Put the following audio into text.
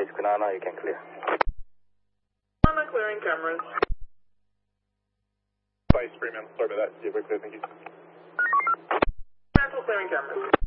Kunana, you can clear. Kunana clearing cameras. Vice Freeman, sorry about that. Yeah, we're clear, thank you. Cancel clearing cameras.